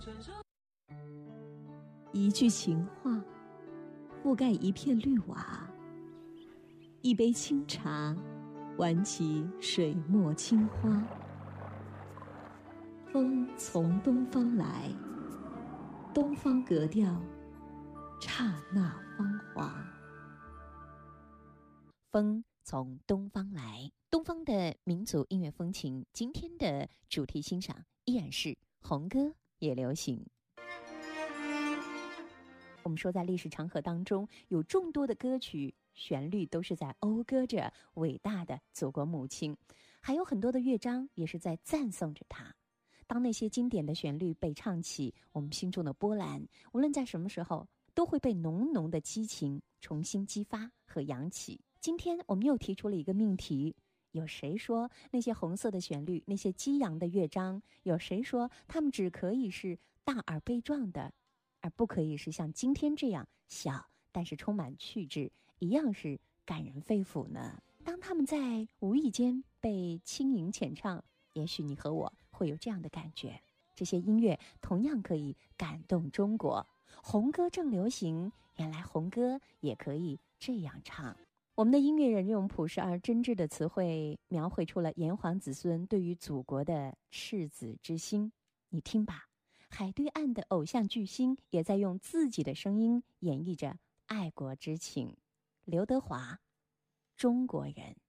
一句情话，覆盖一片绿瓦；一杯清茶，挽起水墨青花。风从东方来，东方格调，刹那芳华。 风从东方来，东方的民族音乐风情。今天的主题欣赏依然是红歌也流行。我们说，在历史长河当中，有众多的歌曲旋律都是在讴歌着伟大的祖国母亲，还有很多的乐章也是在赞颂着她。当那些经典的旋律被唱起，我们心中的波澜，无论在什么时候，都会被浓浓的激情重新激发和扬起。今天我们又提出了一个命题，有谁说那些红色的旋律，那些激扬的乐章，有谁说他们只可以是大而悲壮的，而不可以是像今天这样小但是充满趣致，一样是感人肺腑呢？当他们在无意间被轻盈浅唱，也许你和我会有这样的感觉，这些音乐同样可以感动中国。红歌正流行，原来红歌也可以这样唱。我们的音乐人用朴实而真挚的词汇，描绘出了炎黄子孙对于祖国的赤子之心。你听吧，海对岸的偶像巨星也在用自己的声音演绎着爱国之情。刘德华，中国人。